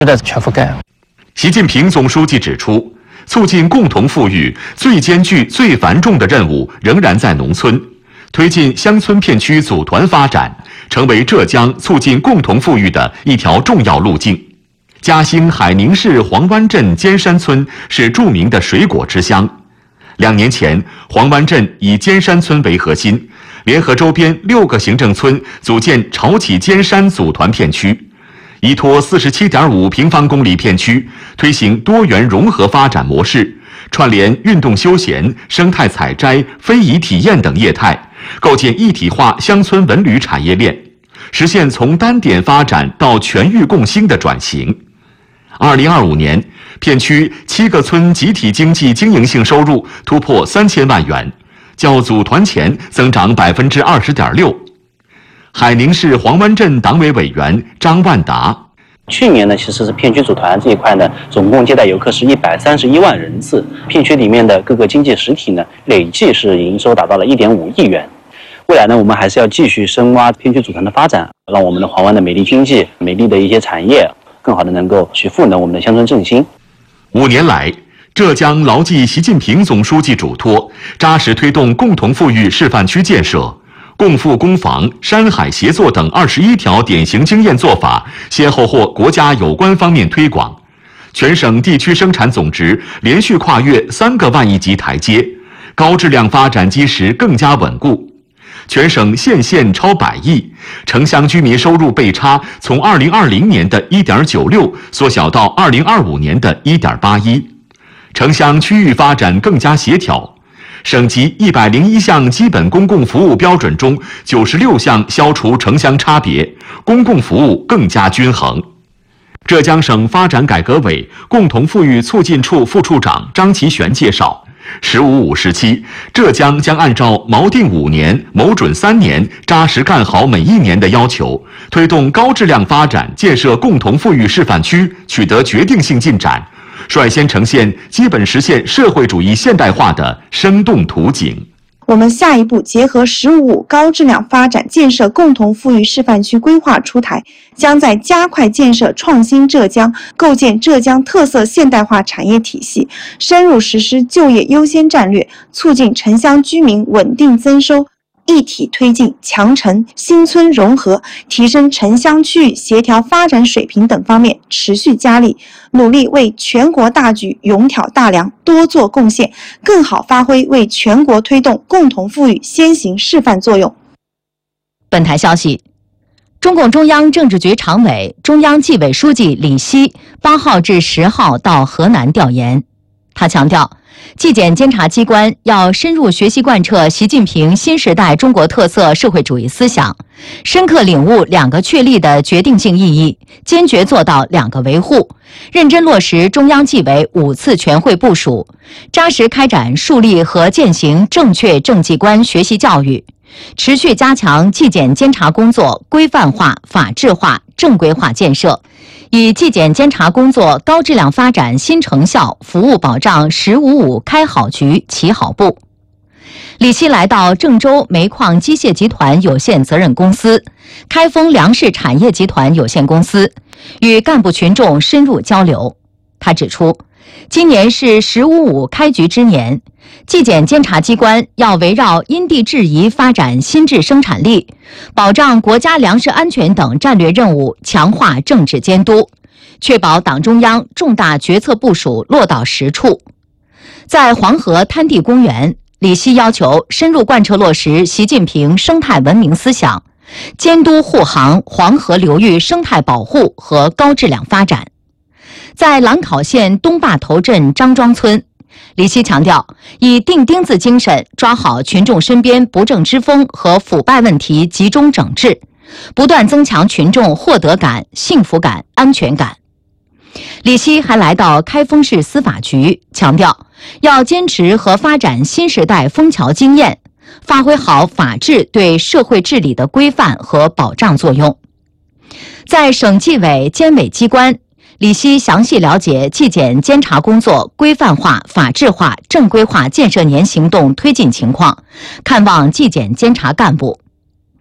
的全覆盖。 习近平总书记指出，促进共同富裕最艰巨、最繁重的任务仍然在农村，推进乡村片区组团发展，成为浙江促进共同富裕的一条重要路径。嘉兴海宁市黄湾镇尖山村是著名的水果之乡。2年前，黄湾镇以尖山村为核心，联合周边6个行政村组建潮起尖山组团片区，依托47.5平方公里片区，推行多元融合发展模式，串联运动休闲、生态采摘、非遗体验等业态，构建一体化乡村文旅产业链，实现从单点发展到全域共兴的转型。2025年，片区7个村集体经济经营性收入突破3000万元，较组团前增长20.6%。海宁市黄湾镇党委委员张万达： 去年呢，其实是片区组团这一块呢，总共接待游客是131万人次，片区里面的各个经济实体呢，累计是营收达到了1.5亿元。未来呢，我们还是要继续深挖片区组团的发展，让我们的黄湾的美丽经济、美丽的一些产业，更好的能够去赋能我们的乡村振兴。 5年来，浙江牢记习近平总书记嘱托，扎实推动共同富裕示范区建设，共富共防、山海协作等21条典型经验做法，先后获国家有关方面推广。全省地区生产总值连续跨越3个万亿级台阶，高质量发展基石更加稳固。全省县超100亿，城乡居民收入倍差从2020年的1.96缩小到2025年的1.81，城乡区域发展更加协调。省级101项基本公共服务标准中，96项消除城乡差别，公共服务更加均衡。浙江省发展改革委共同富裕促进处副处长张其璇介绍，“15-5”时期，浙江将按照锚定5年、谋准3年，扎实干好每一年的要求，推动高质量发展建设共同富裕示范区取得决定性进展，率先呈现基本实现社会主义现代化的生动图景。 我们下一步结合“15-5”高质量发展建设共同富裕示范区规划出台，将在加快建设创新浙江、构建浙江特色现代化产业体系，深入实施就业优先战略，促进城乡居民稳定增收，一体推进强城新村融合，提升城乡区域协调发展水平等方面持续加力，努力为全国大局勇挑大梁，多做贡献，更好发挥为全国推动共同富裕先行示范作用。 本台消息，中共中央政治局常委、中央纪委书记李希8号至10号到河南调研。他强调，纪检监察机关要深入学习贯彻习近平新时代中国特色社会主义思想，深刻领悟2个确立的决定性意义，坚决做到2个维护，认真落实中央纪委5次全会部署，扎实开展树立和践行正确政纪观学习教育，持续加强纪检监察工作规范化、法治化、正规化建设，以纪检监察工作高质量发展新成效服务保障“15-5”开好局、起好步。李希来到郑州煤矿机械集团有限责任公司、开封粮食产业集团有限公司，与干部群众深入交流。他指出，今年是“15-5”开局之年，纪检监察机关要围绕因地制宜发展新质生产力，保障国家粮食安全等战略任务，强化政治监督，确保党中央重大决策部署落到实处。在黄河滩地公园，李希要求深入贯彻落实习近平生态文明思想，监督护航黄河流域生态保护和高质量发展。在兰考县东坝头镇张庄村，李希强调，以钉钉子精神抓好群众身边不正之风和腐败问题集中整治，不断增强群众获得感、幸福感、安全感。李希还来到开封市司法局，强调要坚持和发展新时代枫桥经验，发挥好法治对社会治理的规范和保障作用。在省纪委监委机关，李希详细了解纪检监察工作规范化、法治化、正规化建设年行动推进情况，看望纪检监察干部。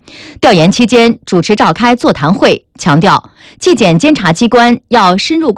调研期间，主持召开座谈会，强调纪检监察机关要深入